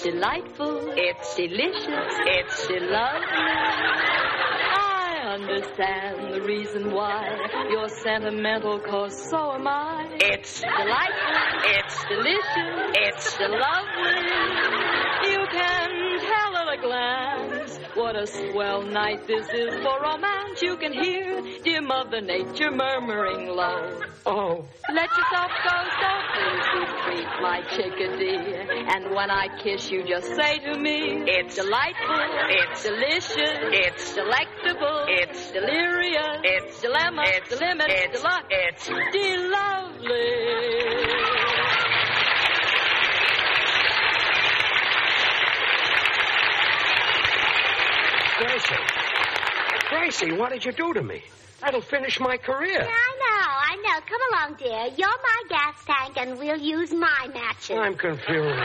delightful. It's delicious. It's lovely. I understand the reason why you're sentimental, 'cause so am I. It's delightful. It's delicious. It's lovely. You can tell at a glance what a swell night this is for romance. You can hear dear Mother Nature murmuring low. Oh. Let yourself go softly, sweet sweet, my chickadee. And when I kiss you, just say to me, it's delightful, it's delicious, it's delectable, it's delirious, it's dilemma, it's the limit, it's de-lovely. Gracie, what did you do to me? That'll finish my career. Yeah, I know. Come along, dear. You're my gas tank, and we'll use my matches. I'm confused.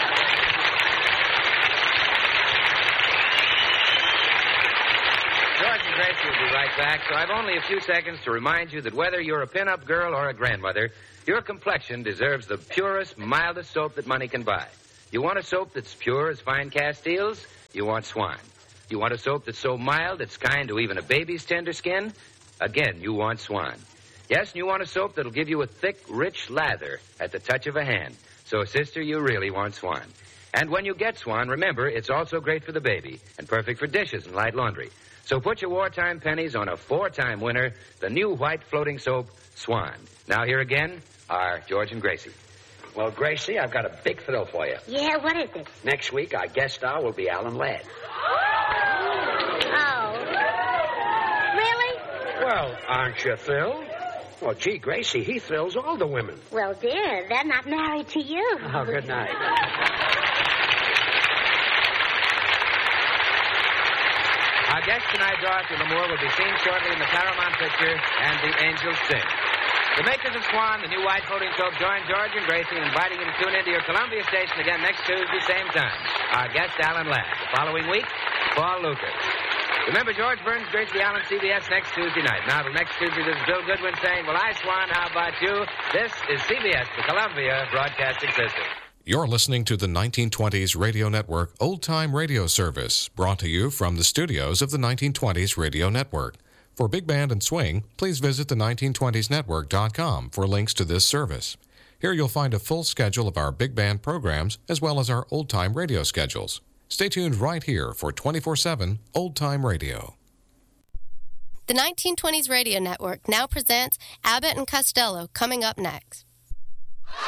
George and Gracie will be right back, so I've only a few seconds to remind you that whether you're a pin-up girl or a grandmother, your complexion deserves the purest, mildest soap that money can buy. You want a soap that's pure as fine Castiles? You want Swan. You want a soap that's so mild it's kind to even a baby's tender skin? Again, you want Swan. Yes, and you want a soap that'll give you a thick, rich lather at the touch of a hand. So, sister, you really want Swan. And when you get Swan, remember, it's also great for the baby and perfect for dishes and light laundry. So put your wartime pennies on a 4-time winner, the new white floating soap, Swan. Now, here again are George and Gracie. Well, Gracie, I've got a big thrill for you. Yeah, what is it? Next week, our guest star will be Alan Ladd. Oh. Really? Well, aren't you thrilled? Well, gee, Gracie, he thrills all the women. Well, dear, they're not married to you. Oh, good night. Our guest tonight, Dorothy Lamour, will be seen shortly in the Paramount picture And the Angels Sing. The makers of Swan, the new white floating soap, join George and Gracie in inviting you to tune into your Columbia station again next Tuesday, same time. Our guest, Alan Ladd. The following week, Paul Lucas. Remember, George Burns, Gracie Allen, CBS next Tuesday night. Now, till next Tuesday, this is Bill Goodwin saying, well, I, Swan, how about you? This is CBS, the Columbia Broadcasting System. You're listening to the 1920s Radio Network Old Time Radio Service, brought to you from the studios of the 1920s Radio Network. For Big Band and Swing, please visit the 1920snetwork.com for links to this service. Here you'll find a full schedule of our Big Band programs as well as our Old Time Radio schedules. Stay tuned right here for 24/7 Old Time Radio. The 1920s Radio Network now presents Abbott and Costello, coming up next.